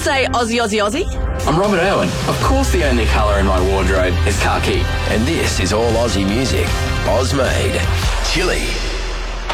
say Aussie, Aussie, Aussie. I'm Robert Irwin. Of course the only colour in my wardrobe is khaki. And this is all Aussie music. Oz made. Chili.